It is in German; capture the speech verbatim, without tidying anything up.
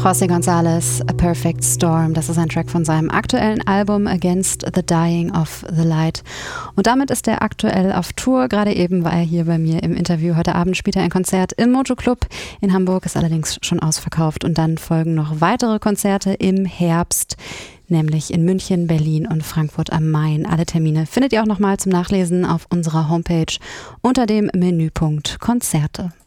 José González, A Perfect Storm. Das ist ein Track von seinem aktuellen Album Against the Dying of the Light. Und damit ist er aktuell auf Tour. Gerade eben war er hier bei mir im Interview. Heute Abend spielt er ein Konzert im Mojo Club in Hamburg, ist allerdings schon ausverkauft. Und dann folgen noch weitere Konzerte im Herbst, nämlich in München, Berlin und Frankfurt am Main. Alle Termine findet ihr auch nochmal zum Nachlesen auf unserer Homepage unter dem Menüpunkt Konzerte.